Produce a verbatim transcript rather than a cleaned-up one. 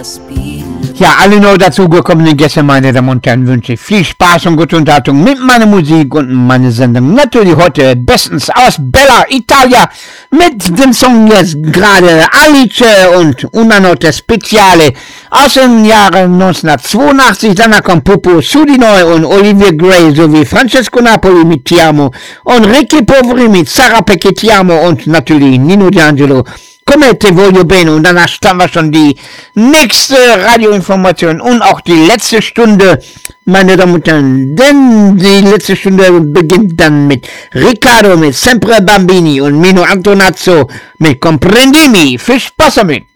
Ja, alle neu dazugekommenen Gäste, meine Damen und Herren, wünsche ich viel Spaß und gute Unterhaltung mit meiner Musik und meiner Sendung. Natürlich heute bestens aus Bella Italia mit dem Song jetzt gerade Alice und Una Notte Speziale aus dem Jahre neunzehnhundertzweiundachtzig. Danach kommt Pupo Sudinoy und Olivia Gray sowie Francesco Napoli mit Ti Amo und Ricky Poveri mit Sarah Pecchi Ti Amo und natürlich Nino D'Angelo Come te voglio bene. Und danach stammen wir schon die nächste Radioinformation und auch die letzte Stunde, meine Damen und Herren. Denn die letzte Stunde beginnt dann mit Riccardo mit Sempre Bambini und Mino Antonazzo mit Comprendimi. Viel Spaß damit.